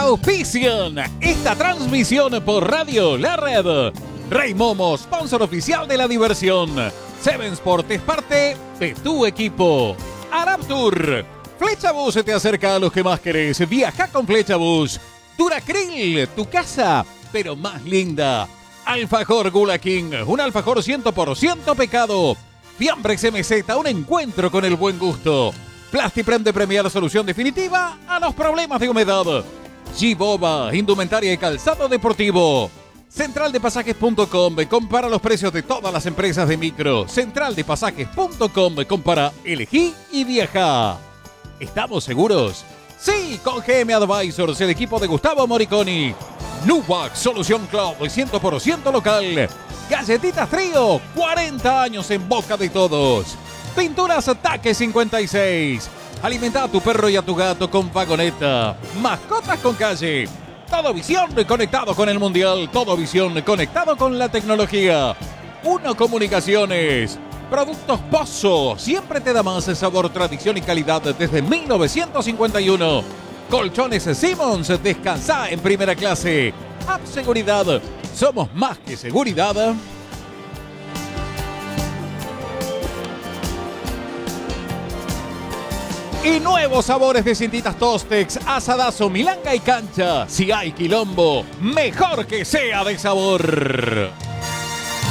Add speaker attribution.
Speaker 1: auspician esta transmisión por Radio La Red. Rey Momo, sponsor oficial de la diversión. Seven Sport es parte de tu equipo. Arab Tour. Flecha Bus te acerca a los que más querés. Viaja con Flecha Bus. Duracril, tu casa, pero más linda. Alfajor Gula King, un alfajor 100% pecado. Fiambrex MZ, un encuentro con el buen gusto. Plastiprem de Premier, solución definitiva a los problemas de humedad. G-Boba, indumentaria y calzado deportivo. Centraldepasajes.com, compara los precios de todas las empresas de micro. Centraldepasajes.com, compara, elegí y viaja. ¿Estamos seguros? Sí, con GM Advisors, el equipo de Gustavo Moriconi. Nubac, solución cloud, 100% local. Galletitas Trío, 40 años en boca de todos. Pinturas Ataque 56. Alimenta a tu perro y a tu gato con vagoneta. Mascotas con calle. Todo Visión conectado con el mundial. Todo Visión conectado con la tecnología. Uno Comunicaciones. Productos Pozo. Siempre te da más sabor, tradición y calidad desde 1951. Colchones Simmons. Descansa en primera clase. App Seguridad. Somos más que seguridad. Y nuevos sabores de cintitas Tostex, asadazo, milanga y cancha. Si hay quilombo, mejor que sea de sabor.